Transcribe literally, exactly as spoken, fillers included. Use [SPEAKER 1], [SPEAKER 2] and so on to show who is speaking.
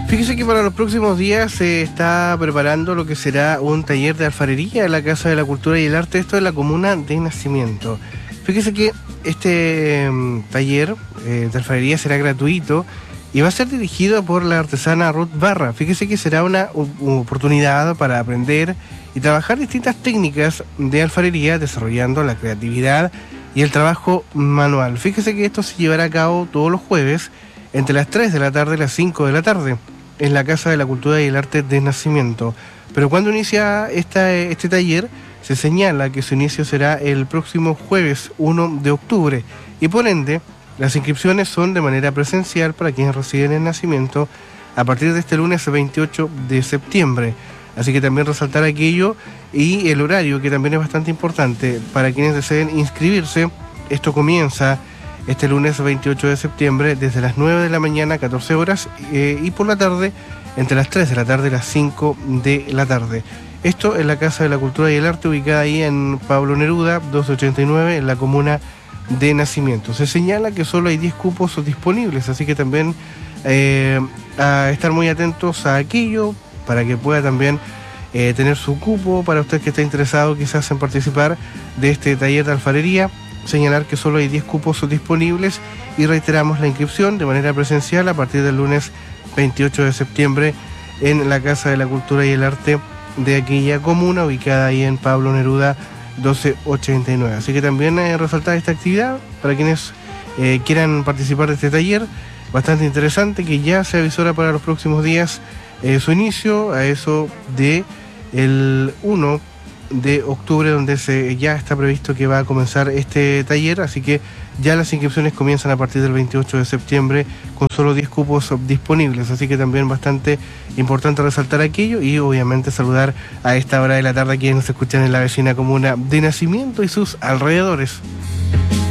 [SPEAKER 1] Fíjese que para los próximos días se está preparando lo que será un taller de alfarería en la Casa de la Cultura y el Arte, esto en la comuna de Nacimiento. Fíjese que este um, taller eh, de alfarería será gratuito y va a ser dirigido por la artesana Ruth Barra. Fíjese que será una u- oportunidad para aprender y trabajar distintas técnicas de alfarería, desarrollando la creatividad y el trabajo manual. Fíjese que esto se llevará a cabo todos los jueves entre las tres de la tarde y las cinco de la tarde en la Casa de la Cultura y el Arte de Nacimiento. Pero cuando inicia esta, este taller, se señala que su inicio será el próximo jueves uno de octubre y por ende las inscripciones son de manera presencial para quienes residen en Nacimiento a partir de este lunes veintiocho de septiembre. Así que también resaltar aquello y el horario, que también es bastante importante para quienes deseen inscribirse. Esto comienza este lunes veintiocho de septiembre desde las nueve de la mañana, catorce horas, eh, y por la tarde entre las tres de la tarde y las cinco de la tarde. Esto en la Casa de la Cultura y el Arte, ubicada ahí en Pablo Neruda, doscientos ochenta y nueve, en la comuna de Nacimiento. Se señala que solo hay diez cupos disponibles, así que también eh, a estar muy atentos a aquello para que pueda también eh, tener su cupo. Para usted que está interesado quizás en participar de este taller de alfarería, señalar que solo hay diez cupos disponibles y reiteramos la inscripción de manera presencial a partir del lunes veintiocho de septiembre en la Casa de la Cultura y el Arte de aquella comuna, ubicada ahí en Pablo Neruda doscientos ochenta y nueve. Así que también eh, resaltar esta actividad para quienes eh, quieran participar de este taller, bastante interesante, que ya se avisora para los próximos días eh, su inicio, a eso de el uno de octubre, donde se ya está previsto que va a comenzar este taller, así que ya las inscripciones comienzan a partir del veintiocho de septiembre con solo diez cupos disponibles, así que también bastante importante resaltar aquello y obviamente saludar a esta hora de la tarde a quienes nos escuchan en la vecina comuna de Nacimiento y sus alrededores.